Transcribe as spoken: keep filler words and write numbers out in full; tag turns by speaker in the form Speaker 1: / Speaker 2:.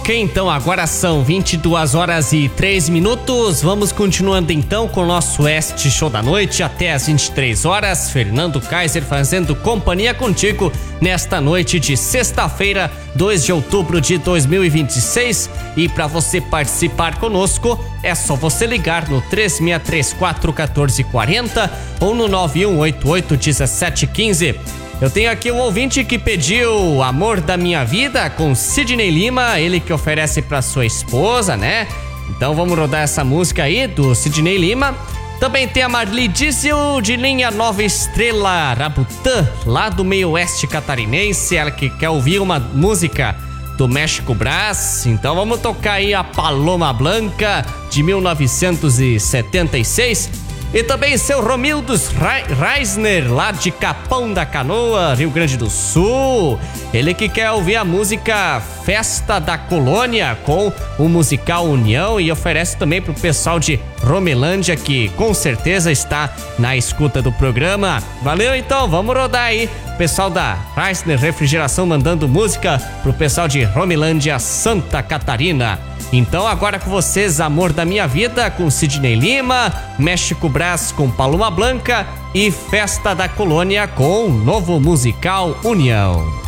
Speaker 1: Ok, então agora são vinte e duas horas e três minutos. Vamos continuando então com o nosso Oeste Show da Noite até as vinte e três horas. Fernando Kaiser fazendo companhia contigo nesta noite de sexta-feira, dois de outubro de dois mil e vinte e seis. E para você participar conosco, é só você ligar no três seis três quatro um quatro quatro zero ou no nove um oito oito um sete um cinco. Eu tenho aqui um ouvinte que pediu Amor da Minha Vida com Sidney Lima, ele que oferece para sua esposa, né? Então vamos rodar essa música aí do Sidney Lima. Também tem a Marli Diesel de linha Nova Estrela, Rabutã, lá do meio oeste catarinense, ela que quer ouvir uma música do México Brás. Então vamos tocar aí a Paloma Blanca de mil novecentos e setenta e seis. E também seu Romildo Reisner, lá de Capão da Canoa, Rio Grande do Sul. Ele que quer ouvir a música Festa da Colônia com o musical União e oferece também pro pessoal de Romelândia, que com certeza está na escuta do programa. Valeu então, vamos rodar aí. Pessoal da Reisner Refrigeração mandando música pro pessoal de Romelândia, Santa Catarina. Então agora com vocês, Amor da Minha Vida com Sidney Lima, México Brás com Paloma Blanca e Festa da Colônia com o novo musical União.